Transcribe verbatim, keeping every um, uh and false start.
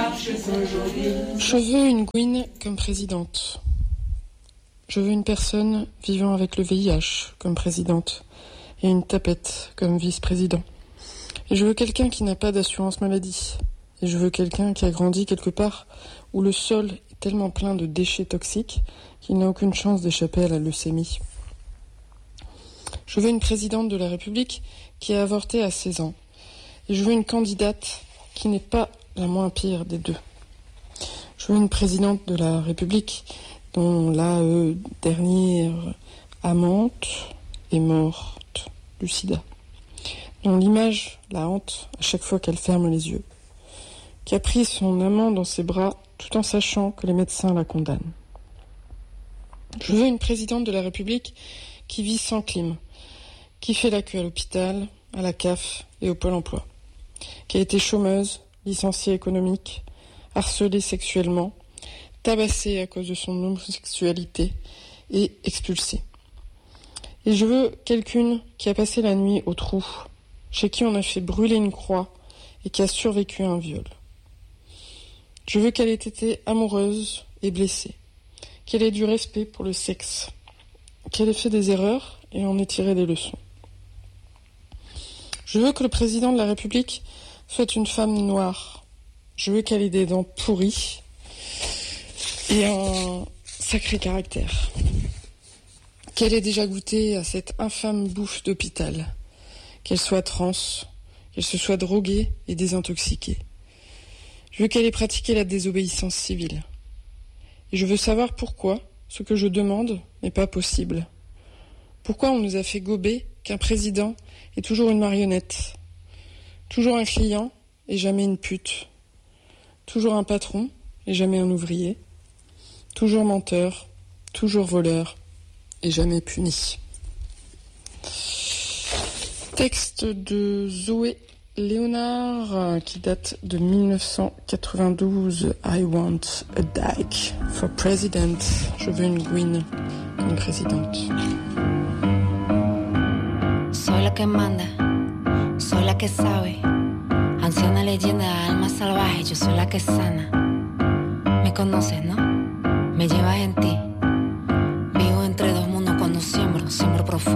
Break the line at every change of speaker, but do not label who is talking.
Je veux une Gwyn comme présidente. Je veux une personne vivant avec le V I H comme présidente et une tapette comme vice-président. Et je veux quelqu'un qui n'a pas d'assurance maladie. Et je veux quelqu'un qui a grandi quelque part où le sol est tellement plein de déchets toxiques qu'il n'a aucune chance d'échapper à la leucémie. Je veux une présidente de la République qui a avorté à seize ans. Et je veux une candidate qui n'est pas la moins pire des deux. Je veux une présidente de la République dont la euh, dernière amante est morte du sida, dont l'image la hante à chaque fois qu'elle ferme les yeux, qui a pris son amant dans ses bras tout en sachant que les médecins la condamnent. Je veux une présidente de la République qui vit sans clim, qui fait la queue à l'hôpital, à la C A F et au Pôle emploi, qui a été chômeuse, licenciée économique, harcelée sexuellement, tabassée à cause de son homosexualité et expulsée. Et je veux quelqu'une qui a passé la nuit au trou, chez qui on a fait brûler une croix et qui a survécu à un viol. Je veux qu'elle ait été amoureuse et blessée, qu'elle ait du respect pour le sexe, qu'elle ait fait des erreurs et en ait tiré des leçons. Je veux que le président de la République soit une femme noire. Je veux qu'elle ait des dents pourries et un sacré caractère. Qu'elle ait déjà goûté à cette infâme bouffe d'hôpital. Qu'elle soit trans, qu'elle se soit droguée et désintoxiquée. Je veux qu'elle ait pratiqué la désobéissance civile. Et je veux savoir pourquoi ce que je demande n'est pas possible. Pourquoi on nous a fait gober qu'un président est toujours une marionnette, toujours un client et jamais une pute, toujours un patron et jamais un ouvrier, toujours menteur, toujours voleur et jamais puni. Texte de Zoé Léonard qui date de dix-neuf cent quatre-vingt-douze. I want a dyke for president. Je veux une Gwyn comme présidente.
Soy la que manda, soy la que sabe. Anciana leyenda de alma salvaje, yo soy la que sana. Me conoces, ¿no? Me llevas en ti.